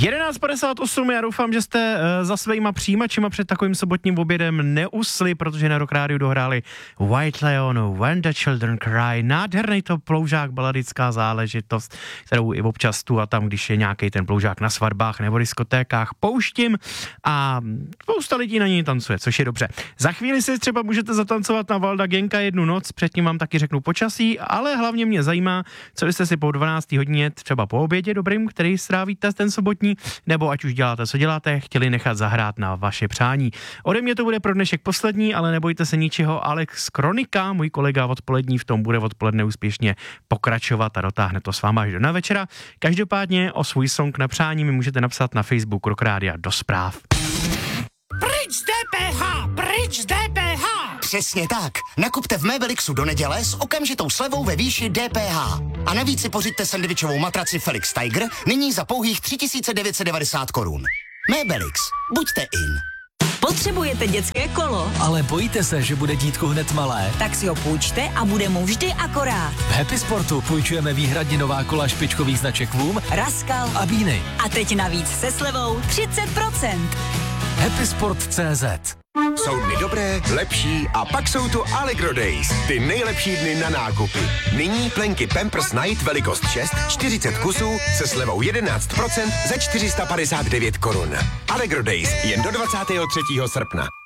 11:58, já doufám, že jste za svýma přijímačima před takovým sobotním obědem neusli, protože na Rock Rádiu dohráli White Lion, When the Children Cry, nádherný to ploužák, baladická záležitost, kterou i občas tu a tam, když je nějaký ten ploužák na svatbách nebo diskotékách, pouštím a spousta lidí na něj tancuje, což je dobře. Za chvíli si třeba můžete zatancovat na Valda Genka jednu noc, předtím vám taky řeknu počasí, ale hlavně mě zajímá, co jste si po 12. hodině, třeba po obědě dobrým, který strávíte ten sobotní, nebo ať už děláte, co děláte, chtěli nechat zahrát na vaše přání. Ode mě to bude pro dnešek poslední, ale nebojte se ničeho, Alex Kronika, můj kolega odpolední, v tom bude odpoledne úspěšně pokračovat a dotáhne to s váma až do na večera. Každopádně o svůj song na přání mi můžete napsat na Facebook Rock Rádia do zpráv. Pryč z DPH! Pryč z DPH! Přesně tak. Nakupte v Mébelixu do neděle s okamžitou slevou ve výši DPH. A navíc si pořiďte sendvičovou matraci Felix Tiger nyní za pouhých 3990 korun. Mébelix. Buďte in. Potřebujete dětské kolo? Ale bojíte se, že bude dítko hned malé? Tak si ho půjčte a bude mu vždy akorát. V Happy Sportu půjčujeme výhradně nová kola špičkových značek Voom, Raskal a Bíny. A teď navíc se slevou 30%. Happysport.cz. Jsou dny dobré, lepší a pak jsou tu Allegro Days. Ty nejlepší dny na nákupy. Nyní plenky Pampers Night velikost 6, 40 kusů se slevou 11% za 459 korun. Allegro Days jen do 23. srpna.